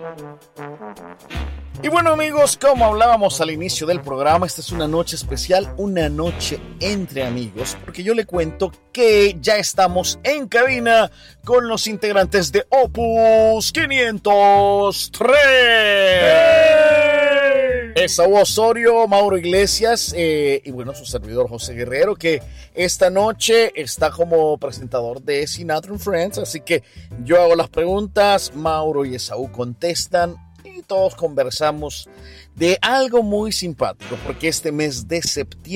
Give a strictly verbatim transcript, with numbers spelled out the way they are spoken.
Y bueno, amigos, como hablábamos al inicio del programa, esta es una noche especial, una noche entre amigos, porque yo le cuento que ya estamos en cabina con los integrantes de Opus quinientos tres. ¡Hey! Esaú Osorio, Mauro Iglesias eh, y bueno, su servidor José Guerrero, que esta noche está como presentador de Sinatra and Friends, así que yo hago las preguntas, Mauro y Esaú contestan y todos conversamos de algo muy simpático, porque este mes de septiembre